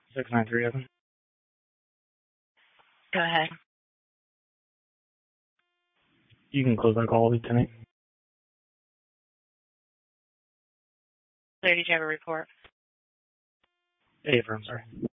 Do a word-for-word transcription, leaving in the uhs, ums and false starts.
six nine three Evan. Go ahead. You can close that call, Lieutenant. Sir, did you have a report? Hey, I'm sorry.